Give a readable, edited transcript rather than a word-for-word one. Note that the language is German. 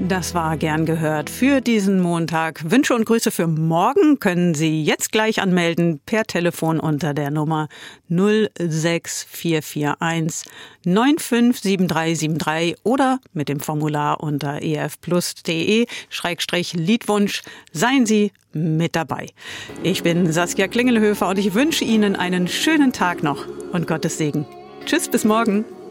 Das war gern gehört für diesen Montag. Wünsche und Grüße für morgen können Sie jetzt gleich anmelden per Telefon unter der Nummer 06441 957373 oder mit dem Formular unter efplus.de/Liedwunsch. Seien Sie mit dabei. Ich bin Saskia Klingelhöfer und ich wünsche Ihnen einen schönen Tag noch und Gottes Segen. Tschüss, bis morgen.